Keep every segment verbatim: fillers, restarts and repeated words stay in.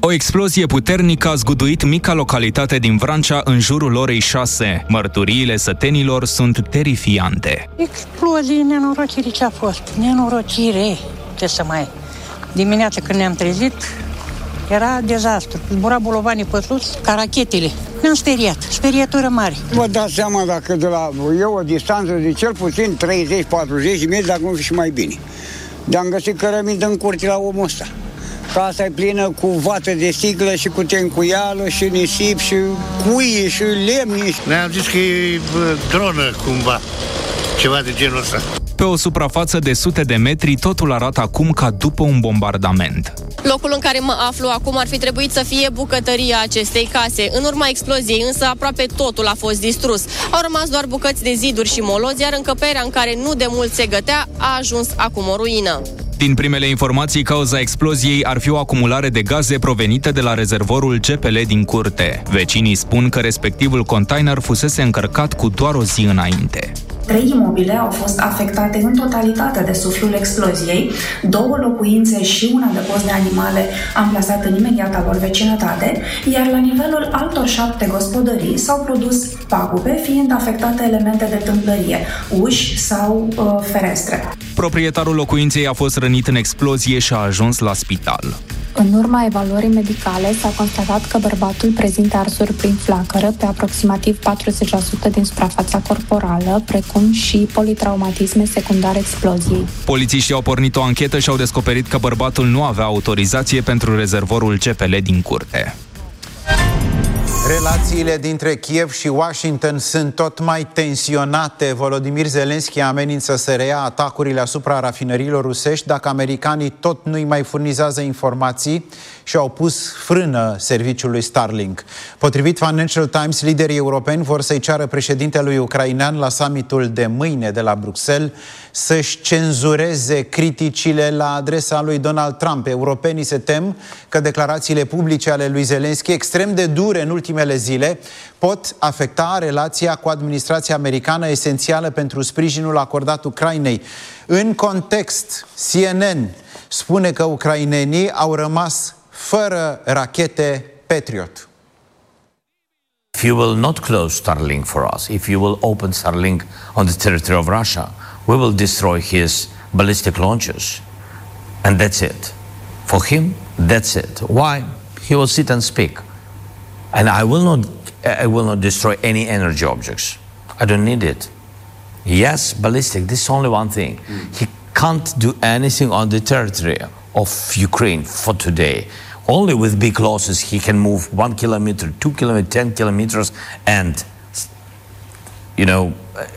O explozie puternică a zguduit mica localitate din Vrancea în jurul orei șase. Mărturiile sătenilor sunt terifiante. Explozie, nenorocire ce a fost. Nenorocire. Ce să mai... Dimineața când ne-am trezit, era dezastru. Zbura bolovanii pătruți ca rachetele. Ne-am speriat. Sperietură mare. Vă dați seama dacă de la eu o distanță de cel puțin treizeci patruzeci de metri, dacă nu fi și mai bine. De-am găsit cărămidă în curte la omul ăsta. Casa e plină cu vată de sticlă și cu tencuială și nisip și cuie și lemni. Ne-am zis că e dronă cumva, ceva de genul ăsta. Pe o suprafață de sute de metri, totul arată acum ca după un bombardament. Locul în care mă aflu acum ar fi trebuit să fie bucătăria acestei case. În urma exploziei, însă, aproape totul a fost distrus. Au rămas doar bucăți de ziduri și molozi, iar încăperea în care nu de mult se gătea a ajuns acum o ruină. Din primele informații, cauza exploziei ar fi o acumulare de gaze provenite de la rezervorul G P L din curte. Vecinii spun că respectivul container fusese încărcat cu doar o zi înainte. Trei imobile au fost afectate în totalitate de suflul exploziei, două locuințe și un adăpost de animale amplasat în imediata lor vecinătate, iar la nivelul altor șapte gospodării s-au produs pagube, fiind afectate elemente de tâmplărie, uși sau uh, ferestre. Proprietarul locuinței a fost rănit în explozie și a ajuns la spital. În urma evaluării medicale s-a constatat că bărbatul prezintă arsuri prin flacără pe aproximativ patruzeci la sută din suprafața corporală, precum și politraumatisme secundare exploziei. Polițiștii au pornit o anchetă și au descoperit că bărbatul nu avea autorizație pentru rezervorul G P L din curte. Relațiile dintre Kiev și Washington sunt tot mai tensionate. Volodymyr Zelensky amenință să reia atacurile asupra rafinăriilor rusești dacă americanii tot nu-i mai furnizează informații și au pus frână serviciului Starlink. Potrivit Financial Times, liderii europeni vor să-i ceară președintelui ucrainean la summitul de mâine de la Bruxelles să-și cenzureze criticile la adresa lui Donald Trump. Europenii se tem că declarațiile publice ale lui Zelensky, extrem de dure în ultimele zile, pot afecta relația cu administrația americană esențială pentru sprijinul acordat Ucrainei. În context, C N N spune că ucrainenii au rămas fără rachete Patriot. If you will not close Starlink for us, if you will open Starlink on the territory of Russia, we will destroy his ballistic launchers. And that's it. For him, that's it. Why? He will sit and speak. And I will not, I will not destroy any energy objects. I don't need it. Yes, ballistic, this is only one thing. He can't do anything on the territory of Ukraine for today. Only with big losses he can move one kilometer, two kilometers, ten kilometers, and, you know,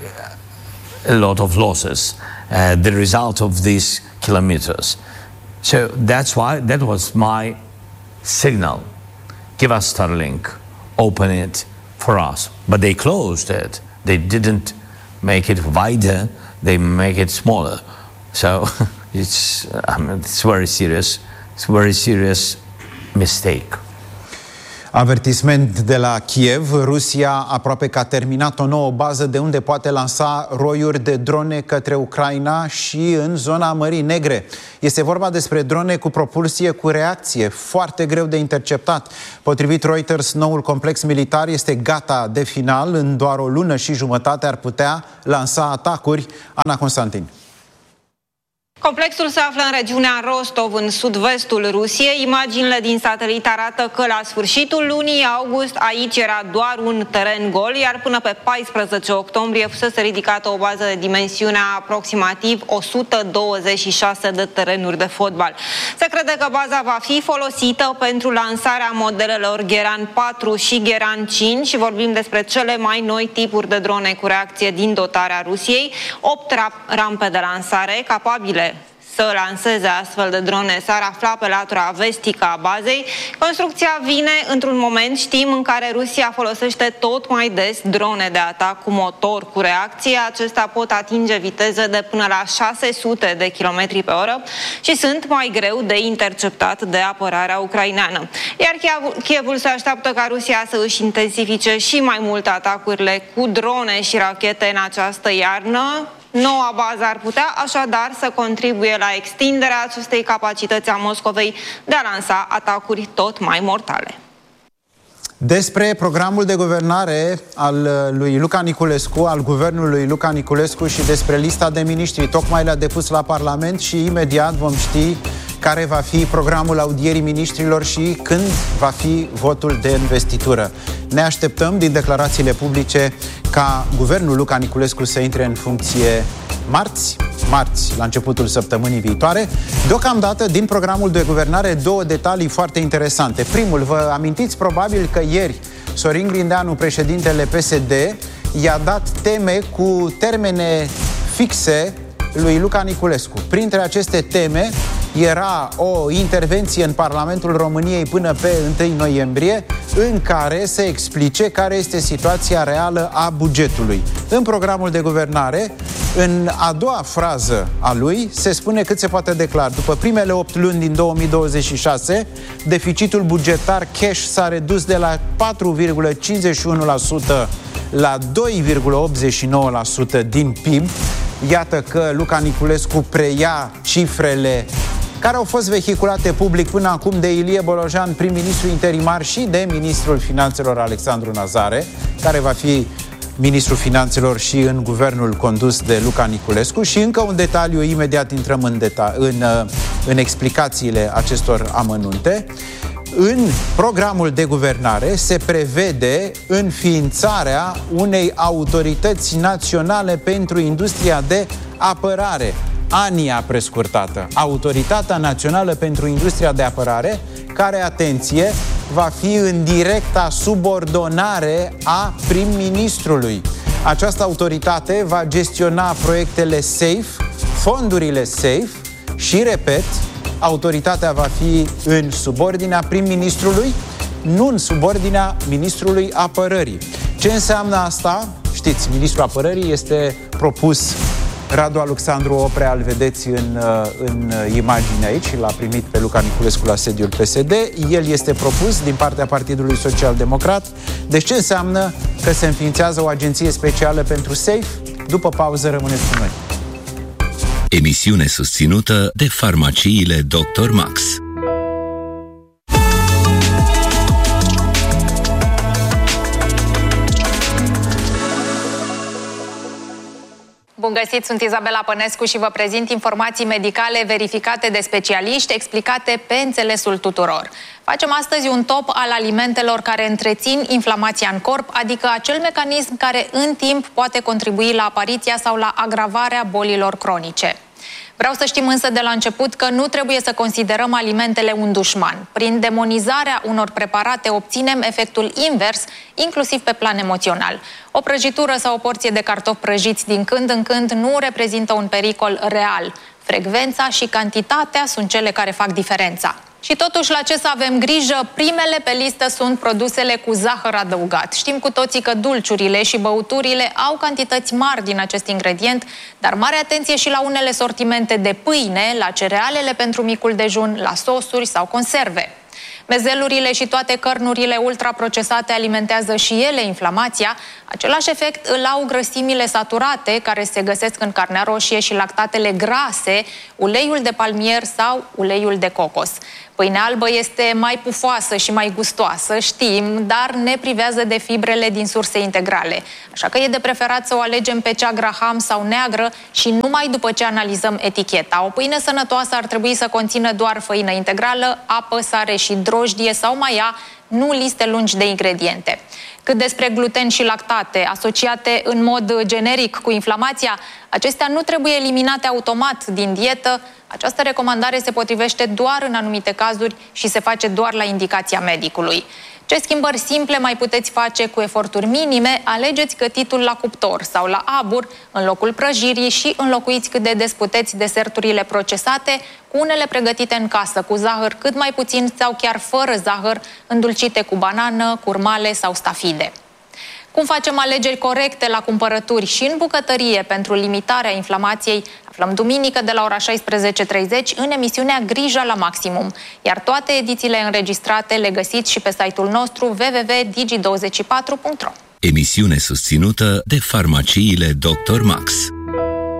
a lot of losses. Uh, the result of these kilometers. So that's why, that was my signal. Give us Starlink, open it for us. But they closed it. They didn't make it wider, they make it smaller. So it's, I mean, it's very serious. It's a very serious mistake. Avertisment de la Kiev. Rusia aproape că a terminat o nouă bază de unde poate lansa roiuri de drone către Ucraina și în zona Mării Negre. Este vorba despre drone cu propulsie cu reacție, foarte greu de interceptat. Potrivit Reuters, noul complex militar este gata de final. În doar o lună și jumătate ar putea lansa atacuri. Ana Constantin. Complexul se află în regiunea Rostov, în sud-vestul Rusiei. Imaginile din satelit arată că la sfârșitul lunii august aici era doar un teren gol, iar până pe paisprezece octombrie fusese ridicată o bază de dimensiunea aproximativ o sută douăzeci și șase de terenuri de fotbal. Se crede că baza va fi folosită pentru lansarea modelelor Geran patru și Geran cinci și vorbim despre cele mai noi tipuri de drone cu reacție din dotarea Rusiei, opt rampe de lansare capabile să lanseze astfel de drone s-ar afla pe latura vestică a bazei. Construcția vine într-un moment, știm, în care Rusia folosește tot mai des drone de atac cu motor cu reacție. Acestea pot atinge viteze de până la șase sute de kilometri pe oră și sunt mai greu de interceptat de apărarea ucraineană. Iar Kievul se așteaptă ca Rusia să își intensifice și mai mult atacurile cu drone și rachete în această iarnă. Noua bază ar putea așadar să contribuie la extinderea acestei capacități a Moscovei de a lansa atacuri tot mai mortale. Despre programul de guvernare al lui Luca Niculescu, al guvernului Luca Niculescu și despre lista de miniștri. Tocmai le-a depus la Parlament și imediat vom ști care va fi programul audierii miniștrilor și când va fi votul de investitură. Ne așteptăm din declarațiile publice ca guvernul Luca Niculescu să intre în funcție marți, marți, la începutul săptămânii viitoare. Deocamdată, din programul de guvernare, două detalii foarte interesante. Primul, vă amintiți probabil că ieri Sorin Grindeanu, președintele P S D, i-a dat teme cu termene fixe lui Luca Niculescu. Printre aceste teme era o intervenție în Parlamentul României până pe întâi noiembrie, în care se explice care este situația reală a bugetului. În programul de guvernare, în a doua frază a lui, se spune cât se poate declar. După primele opt luni din două mii douăzeci și șase, deficitul bugetar cash s-a redus de la patru virgulă cincizeci și unu la sută la doi virgulă optzeci și nouă la sută din P I B. Iată că Luca Niculescu preia cifrele care au fost vehiculate public până acum de Ilie Bolojan, prim-ministru interimar, și de ministrul finanțelor Alexandru Nazare, care va fi ministrul finanțelor și în guvernul condus de Luca Niculescu. Și încă un detaliu, imediat intrăm în, deta- în, în explicațiile acestor amănunte. În programul de guvernare se prevede înființarea unei autorități naționale pentru industria de apărare, ANIA prescurtată, Autoritatea Națională pentru Industria de Apărare, care, atenție, va fi în directa subordonare a prim-ministrului. Această autoritate va gestiona proiectele SAFE, fondurile SAFE și, repet, autoritatea va fi în subordinea prim-ministrului, nu în subordinea ministrului apărării. Ce înseamnă asta? Știți, ministrul apărării este propus Radu Alexandru Oprea, îl vedeți în, în imagine aici, l-a primit pe Luca Niculescu la sediul P S D. El este propus din partea Partidului Social Democrat. Deci ce înseamnă că se înființează o agenție specială pentru SAFE? După pauză rămâneți cu noi. Emisiune susținută de farmaciile doctor Max. Bun găsit, sunt Izabela Pănescu și vă prezint informații medicale verificate de specialiști, explicate pe înțelesul tuturor. Facem astăzi un top al alimentelor care întrețin inflamația în corp, adică acel mecanism care în timp poate contribui la apariția sau la agravarea bolilor cronice. Vreau să știm însă de la început că nu trebuie să considerăm alimentele un dușman. Prin demonizarea unor preparate obținem efectul invers, inclusiv pe plan emoțional. O prăjitură sau o porție de cartofi prăjiți din când în când nu reprezintă un pericol real. Frecvența și cantitatea sunt cele care fac diferența. Și totuși, la ce să avem grijă? Primele pe listă sunt produsele cu zahăr adăugat. Știm cu toții că dulciurile și băuturile au cantități mari din acest ingredient, dar mare atenție și la unele sortimente de pâine, la cerealele pentru micul dejun, la sosuri sau conserve. Mezelurile și toate cărnurile ultraprocesate alimentează și ele inflamația. Același efect îl au grăsimile saturate, care se găsesc în carnea roșie, și lactatele grase, uleiul de palmier sau uleiul de cocos. Pâinea albă este mai pufoasă și mai gustoasă, știm, dar ne privează de fibrele din surse integrale. Așa că e de preferat să o alegem pe cea graham sau neagră și numai după ce analizăm eticheta. O pâine sănătoasă ar trebui să conțină doar făină integrală, apă, sare și drojdie sau maia, nu liste lungi de ingrediente. Cât despre gluten și lactate, asociate în mod generic cu inflamația, acestea nu trebuie eliminate automat din dietă. Această recomandare se potrivește doar în anumite cazuri și se face doar la indicația medicului. Ce schimbări simple mai puteți face cu eforturi minime? Alegeți gătitul la cuptor sau la abur în locul prăjirii și înlocuiți cât de des puteți deserturile procesate cu unele pregătite în casă, cu zahăr cât mai puțin sau chiar fără zahăr, îndulcite cu banană, curmale sau stafide. Cum facem alegeri corecte la cumpărături și în bucătărie pentru limitarea inflamației, aflăm duminică de la ora șaisprezece treizeci în emisiunea Grija la Maximum. Iar toate edițiile înregistrate le găsiți și pe site-ul nostru w w w punct digi douăzeci și patru punct ro. Emisiune susținută de farmaciile doctor Max.